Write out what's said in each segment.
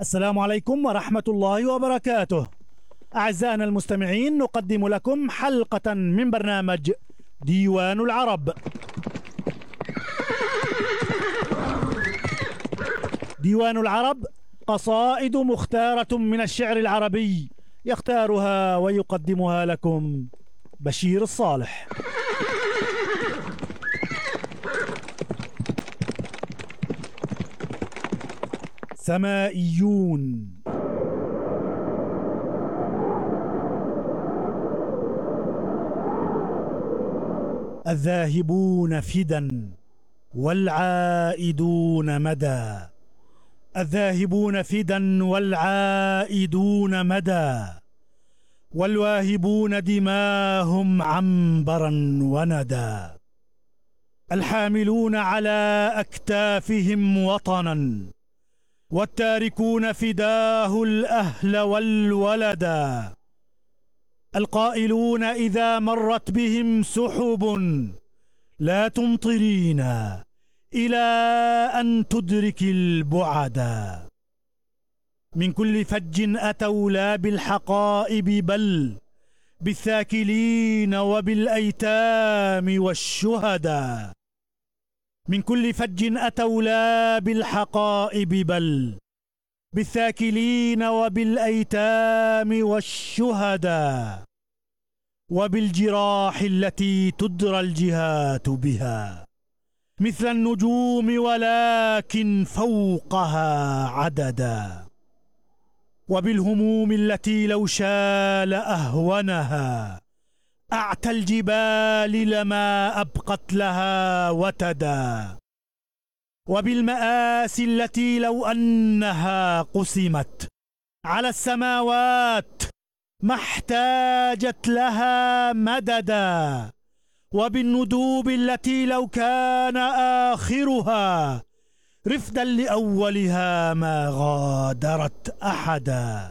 السلام عليكم ورحمة الله وبركاته. أعزائنا المستمعين، نقدم لكم حلقة من برنامج ديوان العرب. ديوان العرب قصائد مختارة من الشعر العربي، يختارها ويقدمها لكم بشير الصالح. سمائيون. الذاهبون فدا والعائدون مدى، الذاهبون فدا والعائدون مدى، والواهبون دماهم عنبرا وندى، الحاملون على أكتافهم وطنا، والتاركون فداه الأهل والولدا، القائلون إذا مرت بهم سحب لا تمطرينا إلى أن تدرك البعدا، من كل فج أتوا لا بالحقائب بل بالثاكلين وبالأيتام والشهدا، من كل فج أتوا لا بالحقائب بل بالثاكلين وبالأيتام والشهدا، وبالجراح التي تدرى الجهات بها مثل النجوم ولكن فوقها عددا، وبالهموم التي لو شال أهونها أعتى الجبال لما أبقت لها وتدا، وبالمآسي التي لو أنها قسمت على السماوات ما احتاجت لها مددا، وبالندوب التي لو كان آخرها رفدا لأولها ما غادرت أحدا،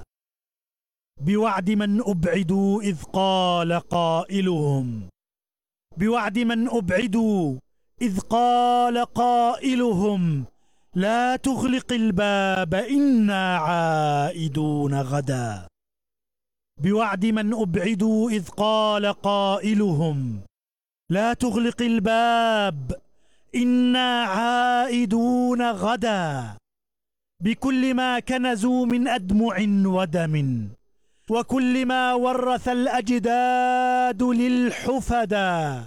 بوعد من أبعدوا إذ قال قائلهم، بوعد من أبعدوا إذ قال قائلهم لا تغلق الباب إنا عائدون غدا، بوعد من أبعدوا إذ قال قائلهم لا تغلق الباب إنا عائدون غدا، بكل ما كنزوا من أدمع ودم وكل ما ورث الأجداد للحفدا،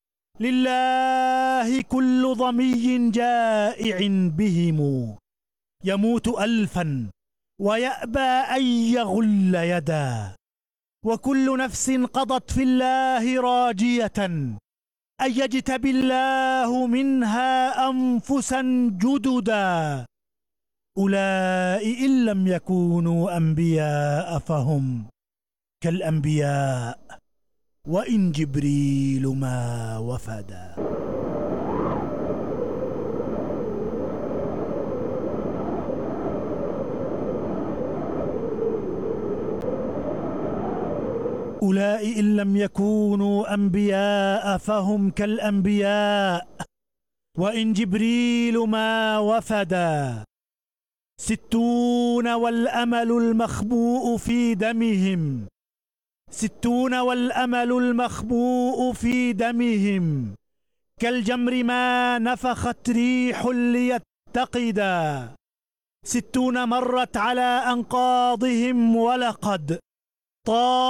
لله كل ظمي جائع بهم يموت ألفا ويأبى أن يغل يدا، وكل نفس قضت في الله راجية أن يجتبي الله منها أنفسا جددا، أولئك إن لم يكونوا أنبياء فهم كالأنبياء وإن جبريل ما وفدا. أولئك إن لم يكونوا أنبياء فهم كالأنبياء وإن جبريل ما وفدا، 60 والأمل المخبوء في دمهم، 60 والأمل المخبوء في دمهم، كالجمر ما نفخت ريح ليتقدا، 60 مرت على أنقاضهم ولقد طال